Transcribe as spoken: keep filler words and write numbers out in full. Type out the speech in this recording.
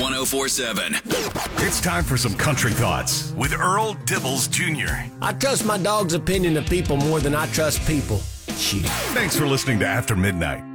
one oh four point seven. It's time for some country thoughts with Earl Dibbles Junior I trust my dog's opinion of people more than I trust people. Shit. Thanks for listening to After Midnight.